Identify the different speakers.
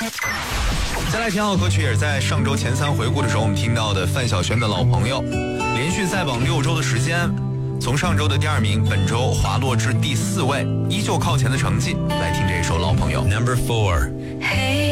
Speaker 1: 再来听好歌曲，也是在上周前3回顾的时候我们听到的范晓萱的老朋友，连续在榜6周的时间，从上周的第2名本周滑落至第4位，依旧靠前的成绩。来听这一首老朋友
Speaker 2: Number 4。